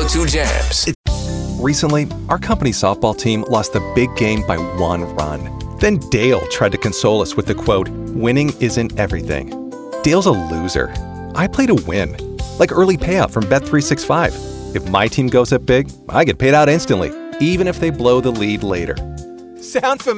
go-to jams. Recently, our company softball team lost the big game by 1 run. Then Dale tried to console us with the quote, "Winning isn't everything." Dale's a loser. I play to win. Like early payout from Bet365. If my team goes up big, I get paid out instantly, even if they blow the lead later. Sound familiar?